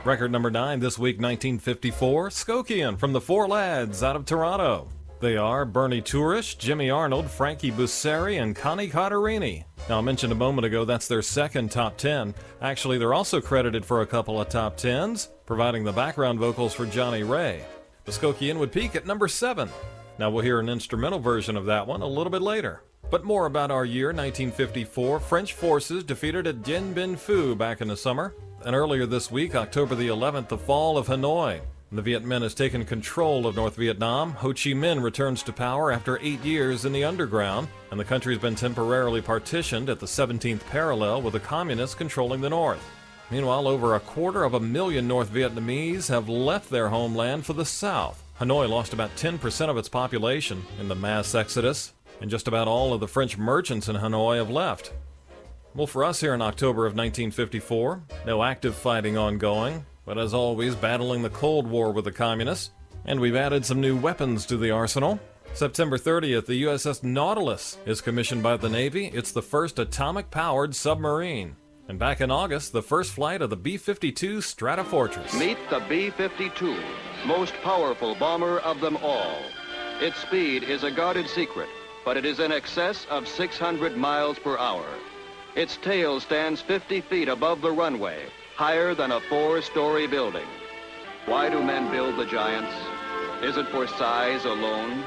Record number 9 this week, 1954, Skokian from the Four Lads out of Toronto. They are Bernie Tourish, Jimmy Arnold, Frankie Busseri, and Connie Carterini. Now, I mentioned a moment ago that's their second top 10. Actually, they're also credited for a couple of top 10s, providing the background vocals for Johnny Ray. The Skokian would peak at number 7. Now, we'll hear an instrumental version of that one a little bit later. But more about our year, 1954. French forces defeated at Dien Bien Phu back in the summer. And earlier this week, October the 11th, the fall of Hanoi. The Viet Minh has taken control of North Vietnam. Ho Chi Minh returns to power after 8 years in the underground, and the country's been temporarily partitioned at the 17th parallel, with the communists controlling the north. Meanwhile, over 250,000 North Vietnamese have left their homeland for the south. Hanoi lost about 10% of its population in the mass exodus, and just about all of the French merchants in Hanoi have left. Well, for us here in October of 1954, no active fighting ongoing, but as always, battling the Cold War with the communists. And we've added some new weapons to the arsenal. September 30th, the USS Nautilus is commissioned by the Navy. It's the first atomic-powered submarine. And back in August, the first flight of the B-52 Stratofortress. Meet the B-52, most powerful bomber of them all. Its speed is a guarded secret, but it is in excess of 600 miles per hour. Its tail stands 50 feet above the runway, higher than a 4-story building. Why do men build the giants? Is it for size alone?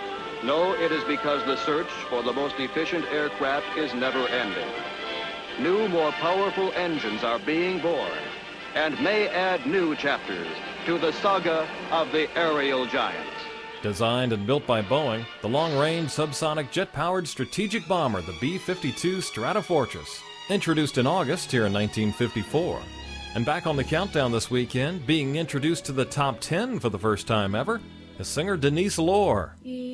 No, it is because the search for the most efficient aircraft is never ending. New, more powerful engines are being born and may add new chapters to the saga of the aerial giants. Designed and built by Boeing, the long-range subsonic jet-powered strategic bomber, the B-52 Stratofortress, introduced in August here in 1954. And back on the countdown this weekend, being introduced to the top 10 for the first time ever, is singer Denise Lore.